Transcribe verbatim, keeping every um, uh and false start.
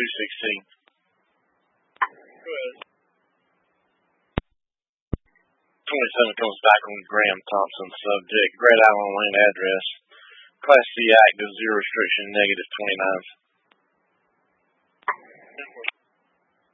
two sixteen. Go ahead. twenty-seven comes back on Graham Thompson. Subject, Grand Island Lane address. Class C active, zero restriction, negative twenty-nine.